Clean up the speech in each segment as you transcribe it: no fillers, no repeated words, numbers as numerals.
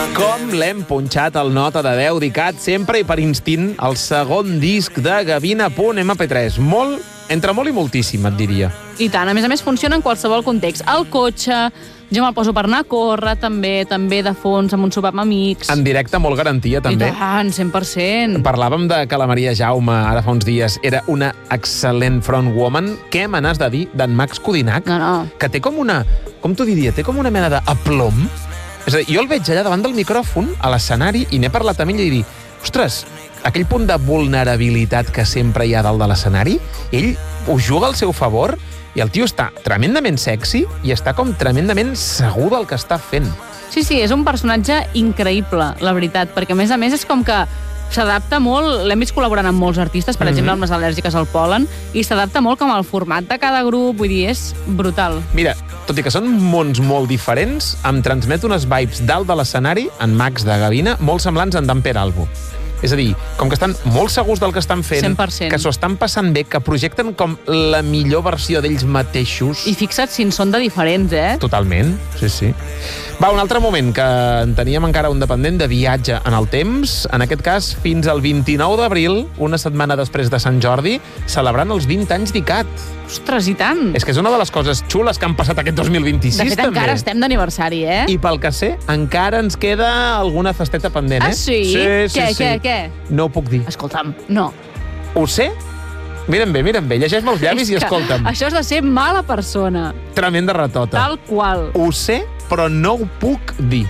Com l'hem punxat el Nota de 10 dedicat sempre i per instint al segon disc de Gavina.mp3. Molt, entre molt i moltíssim, et diria. I tant, a més funciona en qualsevol context. Al cotxe, jo me'l poso per anar a córrer, també de fons, amb un sopar amb amics. En directe, molt garantia, també. I tant, 100%. Parlàvem de que la Maria Jaume, ara fa uns dies, era una excel·lent frontwoman. Què me n'has de dir d'en Max Codinac? No. Que té com una... Com t'ho diria? Té com una mena d'aplom. És a dir, jo el veig allà davant del micròfon, a l'escenari, i n'he parlat amb ell i dir, ostres, aquell punt de vulnerabilitat que sempre hi ha dalt de l'escenari, ell ho juga al seu favor i el tio està tremendament sexy i està com tremendament segur del que està fent. Sí, és un personatge increïble, la veritat, perquè a més és com que s'adapta molt, l'hem vist col·laborant amb molts artistes, per exemple, amb les al·lèrgiques al pol·len, i s'adapta molt com al format de cada grup, vull dir, és brutal. Mira, tot i que són mons molt diferents, em transmet unes vibes dalt de l'escenari, en Max de Gavina, molt semblants a en Dan Peralbo. És a dir, com que estan molt segurs del que estan fent, 100%. que s'ho estan passant bé, que projecten com la millor versió d'ells mateixos. I fixa't si en són de diferents, Totalment, sí. Va, un altre moment, que en teníem encara un dependent de viatge en el temps, en aquest cas fins al 29 d'abril, una setmana després de Sant Jordi, celebrant els 20 anys d'ICAT. Ostres, i tant! És que és una de les coses xules que han passat aquest 2026, de fet, també. encara estem d'aniversari, I pel que sé, encara ens queda alguna festeta pendent, Sí? Sí. Què? No ho puc dir. Escolta'm, no. Ho sé? Mira'm bé, llegeix-me els llavis i escolta'm. Això és de ser mala persona. Tremenda ratota. Tal qual. Ho sé, però no ho puc dir.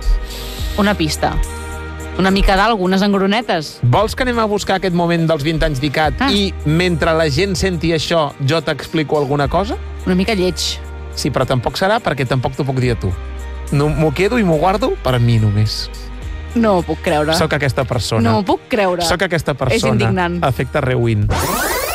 Una pista. Una mica d'algunes engronetes. Vols que anem a buscar aquest moment dels 20 anys d'ICAT i mentre la gent senti això jo t'explico alguna cosa? Una mica lleig. Sí, però tampoc serà perquè tampoc t'ho puc dir a tu. No, m'ho quedo i m'ho guardo per a mi només. No ho puc creure. Soc aquesta persona. No ho puc creure. Soc aquesta persona. És indignant. Efecte Rewin.